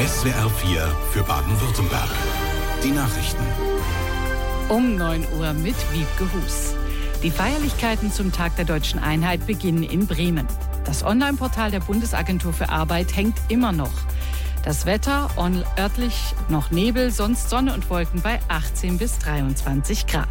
SWR 4 für Baden-Württemberg. Die Nachrichten. Um 9 Uhr mit Wiebke Hus. Die Feierlichkeiten zum Tag der Deutschen Einheit beginnen in Bremen. Das Online-Portal der Bundesagentur für Arbeit hängt immer noch. Das Wetter, örtlich noch Nebel, sonst Sonne und Wolken bei 18 bis 23 Grad.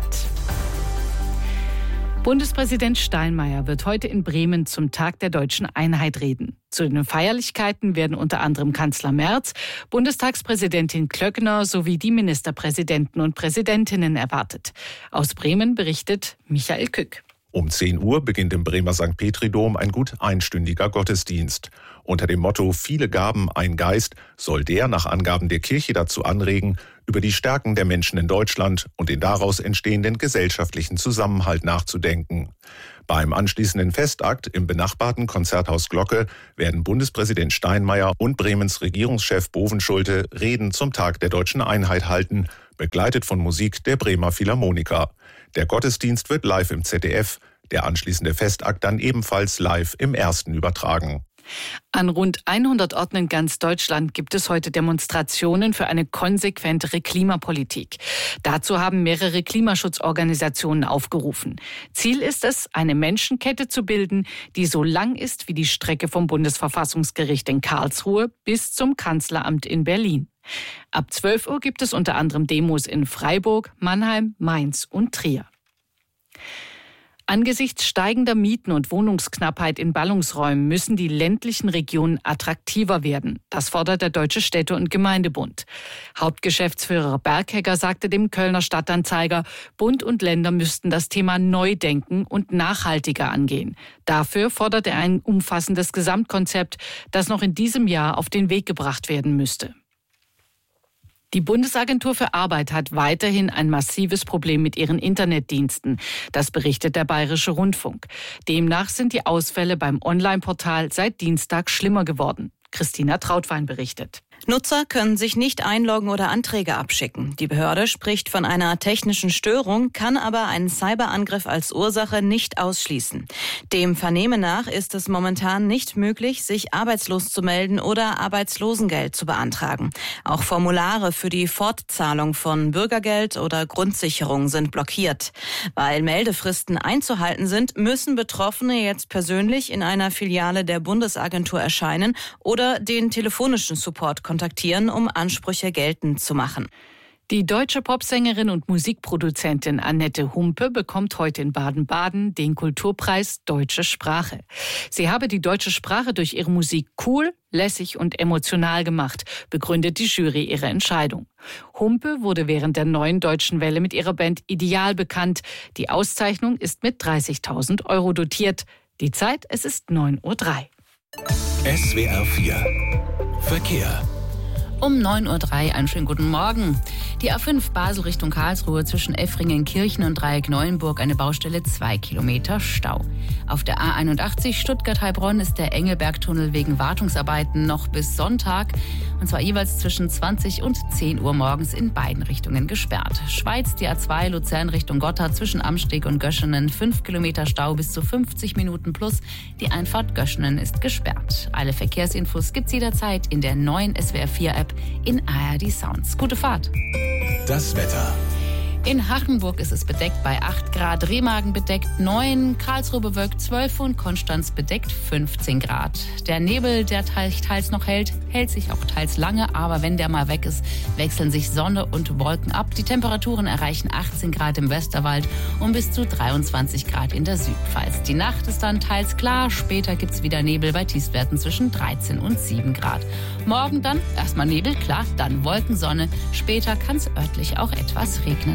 Bundespräsident Steinmeier wird heute in Bremen zum Tag der Deutschen Einheit reden. Zu den Feierlichkeiten werden unter anderem Kanzler Merz, Bundestagspräsidentin Klöckner sowie die Ministerpräsidenten und Präsidentinnen erwartet. Aus Bremen berichtet Michael Kück. Um 10 Uhr beginnt im Bremer St. Petri-Dom ein gut einstündiger Gottesdienst. Unter dem Motto »Viele Gaben, ein Geist« soll der nach Angaben der Kirche dazu anregen, über die Stärken der Menschen in Deutschland und den daraus entstehenden gesellschaftlichen Zusammenhalt nachzudenken. Beim anschließenden Festakt im benachbarten Konzerthaus Glocke werden Bundespräsident Steinmeier und Bremens Regierungschef Bovenschulte Reden zum Tag der Deutschen Einheit halten, begleitet von Musik der Bremer Philharmoniker. Der Gottesdienst wird live im ZDF, der anschließende Festakt dann ebenfalls live im Ersten übertragen. An rund 100 Orten in ganz Deutschland gibt es heute Demonstrationen für eine konsequentere Klimapolitik. Dazu haben mehrere Klimaschutzorganisationen aufgerufen. Ziel ist es, eine Menschenkette zu bilden, die so lang ist wie die Strecke vom Bundesverfassungsgericht in Karlsruhe bis zum Kanzleramt in Berlin. Ab 12 Uhr gibt es unter anderem Demos in Freiburg, Mannheim, Mainz und Trier. Angesichts steigender Mieten und Wohnungsknappheit in Ballungsräumen müssen die ländlichen Regionen attraktiver werden. Das fordert der Deutsche Städte- und Gemeindebund. Hauptgeschäftsführer Berghegger sagte dem Kölner Stadtanzeiger, Bund und Länder müssten das Thema neu denken und nachhaltiger angehen. Dafür fordert er ein umfassendes Gesamtkonzept, das noch in diesem Jahr auf den Weg gebracht werden müsste. Die Bundesagentur für Arbeit hat weiterhin ein massives Problem mit ihren Internetdiensten. Das berichtet der Bayerische Rundfunk. Demnach sind die Ausfälle beim Online-Portal seit Dienstag schlimmer geworden. Christina Trautwein berichtet. Nutzer können sich nicht einloggen oder Anträge abschicken. Die Behörde spricht von einer technischen Störung, kann aber einen Cyberangriff als Ursache nicht ausschließen. Dem Vernehmen nach ist es momentan nicht möglich, sich arbeitslos zu melden oder Arbeitslosengeld zu beantragen. Auch Formulare für die Fortzahlung von Bürgergeld oder Grundsicherung sind blockiert. Weil Meldefristen einzuhalten sind, müssen Betroffene jetzt persönlich in einer Filiale der Bundesagentur erscheinen oder den telefonischen Support kontaktieren, um Ansprüche geltend zu machen. Die deutsche Popsängerin und Musikproduzentin Annette Humpe bekommt heute in Baden-Baden den Kulturpreis Deutsche Sprache. Sie habe die deutsche Sprache durch ihre Musik cool, lässig und emotional gemacht, begründet die Jury ihre Entscheidung. Humpe wurde während der Neuen Deutschen Welle mit ihrer Band Ideal bekannt. Die Auszeichnung ist mit 30.000 € dotiert. Die Zeit, es ist 9:03 Uhr. SWR 4 Verkehr. Um 9:03 Uhr einen schönen guten Morgen. Die A5 Basel Richtung Karlsruhe zwischen Effringen-Kirchen und Dreieck-Neuenburg eine Baustelle, 2 Kilometer Stau. Auf der A81 Stuttgart-Heilbronn ist der Engelbergtunnel wegen Wartungsarbeiten noch bis Sonntag, und zwar jeweils zwischen 20 und 10 Uhr morgens in beiden Richtungen gesperrt. Schweiz, die A2 Luzern Richtung Gotthard zwischen Amsteg und Göschenen, 5 Kilometer Stau bis zu 50 Minuten plus. Die Einfahrt Göschenen ist gesperrt. Alle Verkehrsinfos gibt's jederzeit in der neuen SWR 4 App in ARD Sounds. Gute Fahrt. Das Wetter. In Hachenburg ist es bedeckt bei 8 Grad, Remagen bedeckt 9, Karlsruhe bewölkt 12 und Konstanz bedeckt 15 Grad. Der Nebel, der teils noch hält sich auch teils lange, aber wenn der mal weg ist, wechseln sich Sonne und Wolken ab. Die Temperaturen erreichen 18 Grad im Westerwald und bis zu 23 Grad in der Südpfalz. Die Nacht ist dann teils klar, später gibt's wieder Nebel bei Tiefstwerten zwischen 13 und 7 Grad. Morgen dann erstmal Nebel, klar, dann Wolken, Sonne, später kann es örtlich auch etwas regnen.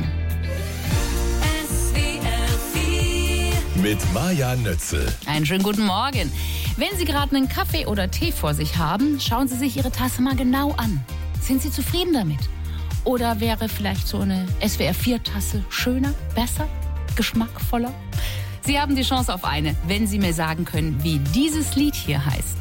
Mit Maja Nötzel. Einen schönen guten Morgen. Wenn Sie gerade einen Kaffee oder Tee vor sich haben, schauen Sie sich Ihre Tasse mal genau an. Sind Sie zufrieden damit? Oder wäre vielleicht so eine SWR-4-Tasse schöner, besser, geschmackvoller? Sie haben die Chance auf eine, wenn Sie mir sagen können, wie dieses Lied hier heißt.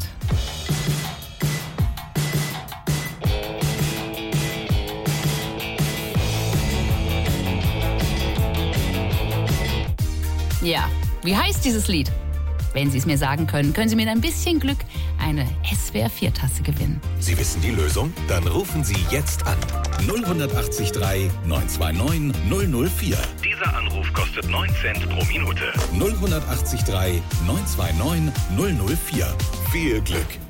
Ja, wie heißt dieses Lied? Wenn Sie es mir sagen können, können Sie mit ein bisschen Glück eine SWR4-Tasse gewinnen. Sie wissen die Lösung? Dann rufen Sie jetzt an. 0183 929 004. Dieser Anruf kostet 9 Cent pro Minute. 0183 929 004. Viel Glück.